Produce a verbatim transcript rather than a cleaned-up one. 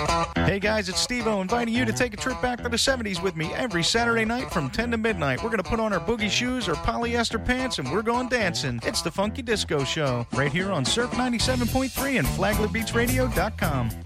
Hey guys, it's Steve-O inviting you to take a trip back to the seventies with me every Saturday night from ten to midnight. We're going to put on our boogie shoes or polyester pants and we're going dancing. It's the Funky Disco Show right here on Surf ninety-seven point three and Flagler Beach Radio dot com.